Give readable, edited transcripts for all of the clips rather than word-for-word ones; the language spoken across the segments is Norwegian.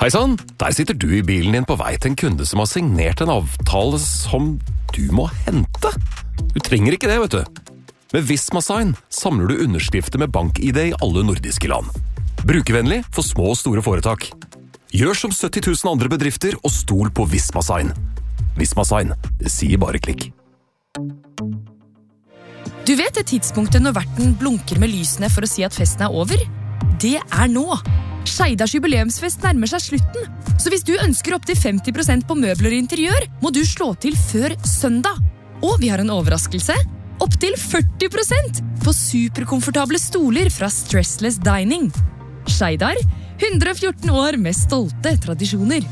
Hei sann, der sitter du I bilen din på vei til en kunde som har signert en avtale som du må hente. Du trenger ikke det, vet du. Med Visma Sign samler du underskrifter med bank-ID I alle nordiske land. Brukervennlig for små og store foretak. Gjør som 70 000 andre bedrifter og stol på Visma Sign. Visma Sign, det sier bare klikk. Du vet det tidspunktet når verten blunker med lysene for å si at festen over? Det nå. Skeidas jubileumsfest nærmer seg slutten, så hvis du ønsker opp til 50% på møbler og interiør, må du slå til før søndag. Og vi har en overraskelse. Opp til 40% på superkomfortable stoler fra Stressless Dining. Skeidar, 114 år med stolte tradisjoner.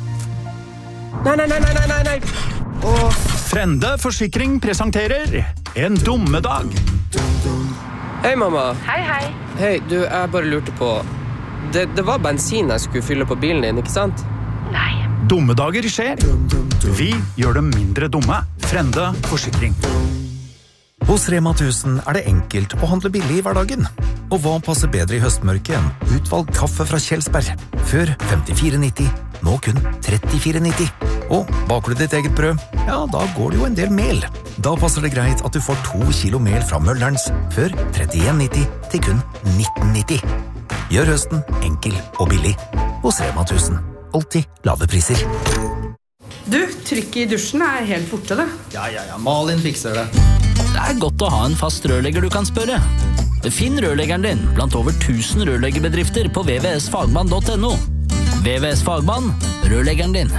Nei. Frende Forsikring presenterer En dommedag. Hei, mamma. Hei. Hei, du, jeg bare lurte på... Det var bensin jeg skulle fylle på bilen din, ikke sant? Nei. Dommedager skjer. Vi gjør dem mindre dumme. Frende Forsikring. Hos Rema 1000 det enkelt å handle billig I hverdagen. Og hva passer bedre I høstmørket enn utvalgt kaffe fra Kjelsberg? Før 54,90, nå kun 34,90. Og baker du ditt eget brød? Ja, da går det jo en del mel. Da passer det greit at du får 2 kilo mel fra Møllerens, før 31,90 til kun 19,90. Gjør høsten enkel og billig. Hos Rema 1000. Alltid lave priser. Du, trykket I dusjen helt borte, det. Ja, Malin fikser det. Det godt å ha en fast rørlegger du kan spørre. Finn rørleggeren din blant over 1000 rørleggerbedrifter på vvsfagmann.no. VVS Fagmann, rørleggeren din.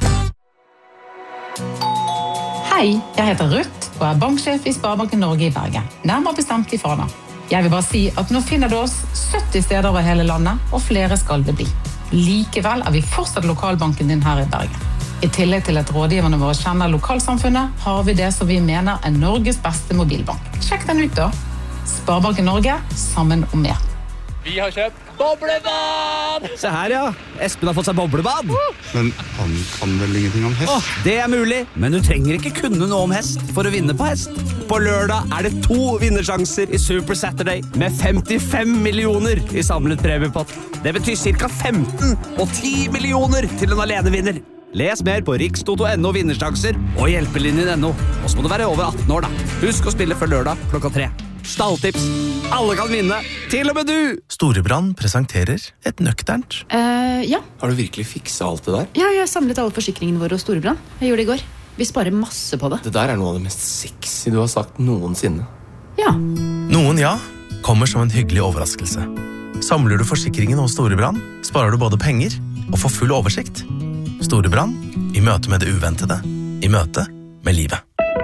Hei, jeg heter Ruth og banksjef I Sparebanken Norge I Bergen. Nærmere bestemt I Fana. Jeg vil bare si at nå finner du oss 70 steder over hele landet, og flere skal det bli. Likevel vi fortsatt lokalbanken din her I Bergen. I tillegg til at rådgiverne våre kjenner lokalsamfunnet, har vi det som vi mener Norges beste mobilbank. Sjekk den ut da. Sparebanken Norge, sammen om mer. Vi har kjøpt boblebad! Se her, ja. Espen har fått seg boblebad. Men han kan vel ingenting om hest? Det mulig, men du trenger ikke kunne noe om hest for å vinne på hest. På lørdag det 2 vinnersjanser I Super Saturday med 55 millioner I samlet premiepott. Det betyr cirka 15 og 10 millioner til en alenevinner. Les mer på rikstoto.no vinnersjanser og hjelpelinjen.no. Og så må du være over 18 år da. Husk å spille før lørdag klokka 3. Stalltips. Alle kan vinne. Til og med du! Storebrand presenterer et nøkternt. Ja. Har du virkelig fikset alt det der? Ja, jeg har samlet alle forsikringene våre hos Storebrand. Jeg gjorde det I går. Vi sparer masse på det. Det der noe av det mest sexy du har sagt noensinne. Ja. Noen ja, kommer som en hyggelig overraskelse. Samler du forsikringen hos Storebrand, sparer du både penger og får full oversikt. Storebrand, I møte med det uventede. I møte med livet.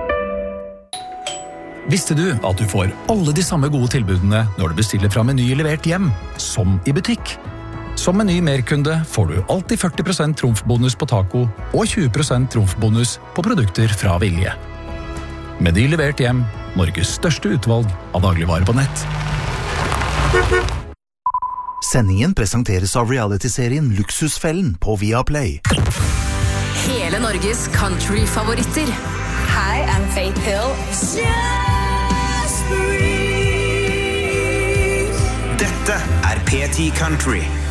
Visste du at du får alle de samme gode tilbudene når du bestiller fra Meny levert hjem, som I butikk? Som Meny merkunde får du alltid 40% trumfbonus på taco og 20% trumfbonus på produkter fra Vilje. Meny levert hjem, Norges største utvalg av dagligvarer på nett. Sendingen presenteres av reality-serien Luksusfellen på Viaplay. Hele Norges country-favoritter. Hi, I'm Faith Hill. Dette PT Country.